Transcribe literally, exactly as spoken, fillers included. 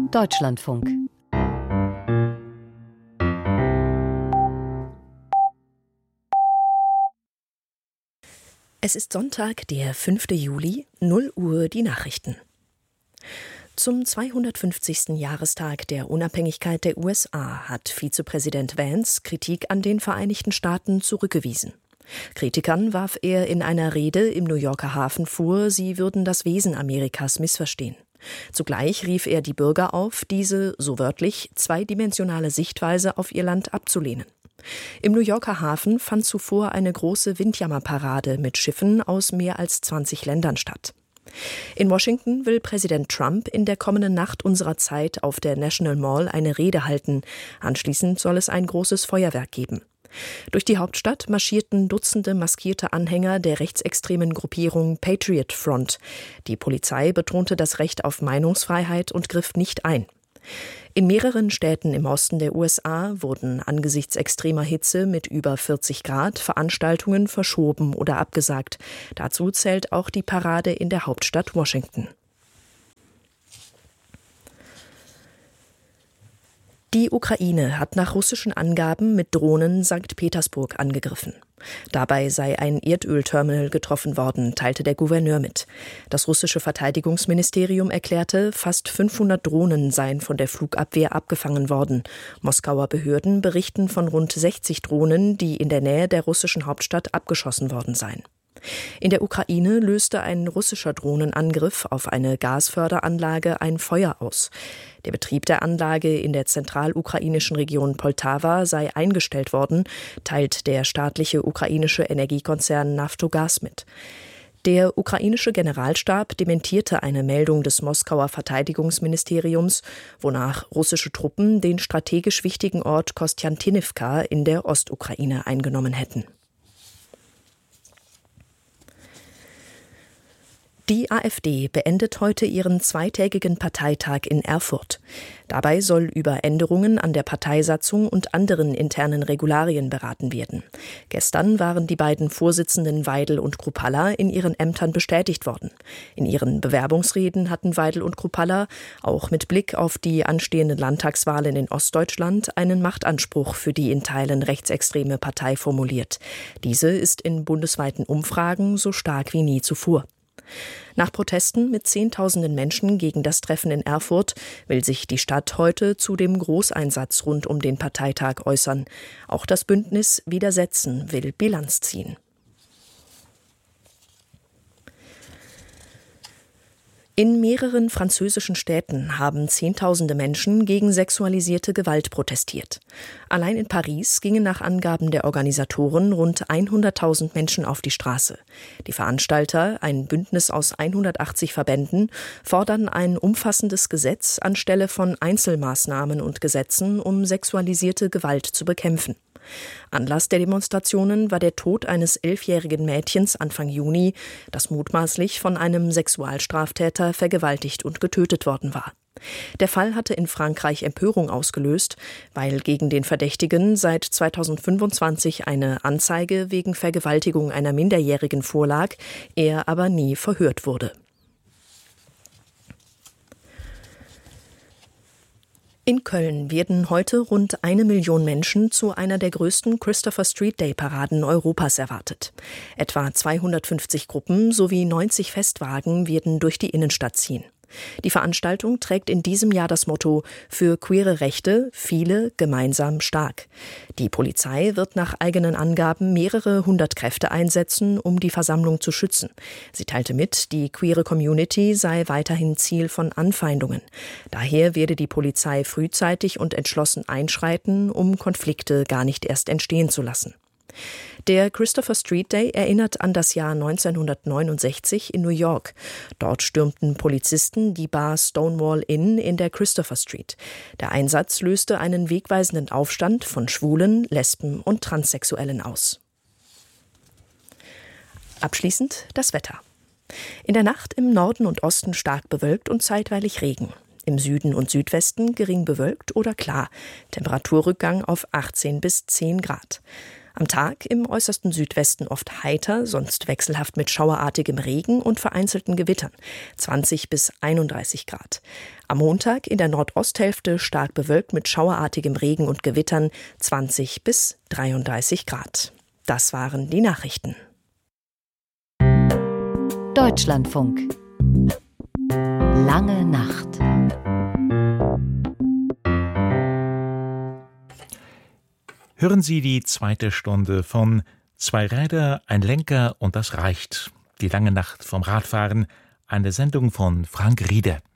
Deutschlandfunk. Es ist Sonntag, der fünfte Juli, null Uhr die Nachrichten. Zum zweihundertfünfzigsten Jahrestag der Unabhängigkeit der U S A hat Vizepräsident Vance Kritik an den Vereinigten Staaten zurückgewiesen. Kritikern warf er in einer Rede im New Yorker Hafen vor, sie würden das Wesen Amerikas missverstehen. Zugleich rief er die Bürger auf, diese, so wörtlich, zweidimensionale Sichtweise auf ihr Land abzulehnen. Im New Yorker Hafen fand zuvor eine große Windjammerparade mit Schiffen aus mehr als zwanzig Ländern statt. In Washington will Präsident Trump in der kommenden Nacht unserer Zeit auf der National Mall eine Rede halten. Anschließend soll es ein großes Feuerwerk geben. Durch die Hauptstadt marschierten Dutzende maskierte Anhänger der rechtsextremen Gruppierung Patriot Front. Die Polizei betonte das Recht auf Meinungsfreiheit und griff nicht ein. In mehreren Städten im Osten der U S A wurden angesichts extremer Hitze mit über vierzig Grad Veranstaltungen verschoben oder abgesagt. Dazu zählt auch die Parade in der Hauptstadt Washington. Die Ukraine hat nach russischen Angaben mit Drohnen Sankt Petersburg angegriffen. Dabei sei ein Erdölterminal getroffen worden, teilte der Gouverneur mit. Das russische Verteidigungsministerium erklärte, fast fünfhundert Drohnen seien von der Flugabwehr abgefangen worden. Moskauer Behörden berichten von rund sechzig Drohnen, die in der Nähe der russischen Hauptstadt abgeschossen worden seien. In der Ukraine löste ein russischer Drohnenangriff auf eine Gasförderanlage ein Feuer aus. Der Betrieb der Anlage in der zentralukrainischen Region Poltawa sei eingestellt worden, teilt der staatliche ukrainische Energiekonzern Naftogaz mit. Der ukrainische Generalstab dementierte eine Meldung des Moskauer Verteidigungsministeriums, wonach russische Truppen den strategisch wichtigen Ort Kostjantinivka in der Ostukraine eingenommen hätten. Die AfD beendet heute ihren zweitägigen Parteitag in Erfurt. Dabei soll über Änderungen an der Parteisatzung und anderen internen Regularien beraten werden. Gestern waren die beiden Vorsitzenden Weidel und Kruppalla in ihren Ämtern bestätigt worden. In ihren Bewerbungsreden hatten Weidel und Kruppalla auch mit Blick auf die anstehenden Landtagswahlen in Ostdeutschland einen Machtanspruch für die in Teilen rechtsextreme Partei formuliert. Diese ist in bundesweiten Umfragen so stark wie nie zuvor. Nach Protesten mit Zehntausenden Menschen gegen das Treffen in Erfurt will sich die Stadt heute zu dem Großeinsatz rund um den Parteitag äußern. Auch das Bündnis Widersetzen will Bilanz ziehen. In mehreren französischen Städten haben Zehntausende Menschen gegen sexualisierte Gewalt protestiert. Allein in Paris gingen nach Angaben der Organisatoren rund hunderttausend Menschen auf die Straße. Die Veranstalter, ein Bündnis aus hundertachtzig Verbänden, fordern ein umfassendes Gesetz anstelle von Einzelmaßnahmen und Gesetzen, um sexualisierte Gewalt zu bekämpfen. Anlass der Demonstrationen war der Tod eines elfjährigen Mädchens Anfang Juni, das mutmaßlich von einem Sexualstraftäter vergewaltigt und getötet worden war. Der Fall hatte in Frankreich Empörung ausgelöst, weil gegen den Verdächtigen seit zweitausendfünfundzwanzig eine Anzeige wegen Vergewaltigung einer Minderjährigen vorlag, er aber nie verhört wurde. In Köln werden heute rund eine Million Menschen zu einer der größten Christopher Street Day Paraden Europas erwartet. Etwa zweihundertfünfzig Gruppen sowie neunzig Festwagen werden durch die Innenstadt ziehen. Die Veranstaltung trägt in diesem Jahr das Motto „Für queere Rechte, viele, gemeinsam stark“. Die Polizei wird nach eigenen Angaben mehrere hundert Kräfte einsetzen, um die Versammlung zu schützen. Sie teilte mit, die queere Community sei weiterhin Ziel von Anfeindungen. Daher werde die Polizei frühzeitig und entschlossen einschreiten, um Konflikte gar nicht erst entstehen zu lassen. Der Christopher Street Day erinnert an das Jahr neunzehnhundertneunundsechzig in New York. Dort stürmten Polizisten die Bar Stonewall Inn in der Christopher Street. Der Einsatz löste einen wegweisenden Aufstand von Schwulen, Lesben und Transsexuellen aus. Abschließend das Wetter. In der Nacht im Norden und Osten stark bewölkt und zeitweilig Regen. Im Süden und Südwesten gering bewölkt oder klar. Temperaturrückgang auf achtzehn bis zehn Grad. Am Tag im äußersten Südwesten oft heiter, sonst wechselhaft mit schauerartigem Regen und vereinzelten Gewittern. zwanzig bis einunddreißig Grad. Am Montag in der Nordosthälfte stark bewölkt mit schauerartigem Regen und Gewittern. zwanzig bis dreiunddreißig Grad. Das waren die Nachrichten. Deutschlandfunk. Lange Nacht. Hören Sie die zweite Stunde von Zwei Räder, ein Lenker und das reicht. Die lange Nacht vom Radfahren, eine Sendung von Frank Riede.